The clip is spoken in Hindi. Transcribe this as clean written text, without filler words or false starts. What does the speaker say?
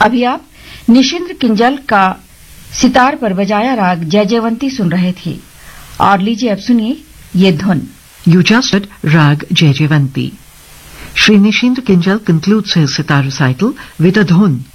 अभी आप निशिंद्र किंजल का सितार पर बजाया राग जयजयवंती सुन रहे थे और लीजिए अब सुनिए ये धुन। You just heard Rag Jayjavanti. Shri Nishindra Kinjal concludes his sitar recital with a dhun